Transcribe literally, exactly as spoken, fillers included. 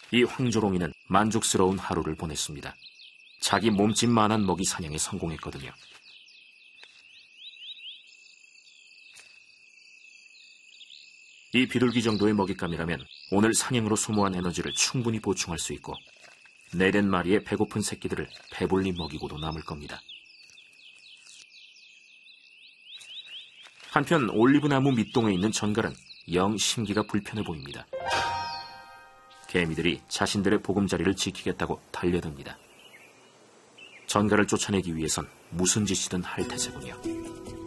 이 황조롱이는 만족스러운 하루를 보냈습니다. 자기 몸집만한 먹이 사냥에 성공했거든요. 이 비둘기 정도의 먹잇감이라면 오늘 사냥으로 소모한 에너지를 충분히 보충할 수 있고 네댓 마리의 배고픈 새끼들을 배불리 먹이고도 남을 겁니다. 한편 올리브나무 밑동에 있는 전갈은 영 심기가 불편해 보입니다. 개미들이 자신들의 보금자리를 지키겠다고 달려듭니다. 전갈을 쫓아내기 위해선 무슨 짓이든 할 테세군요.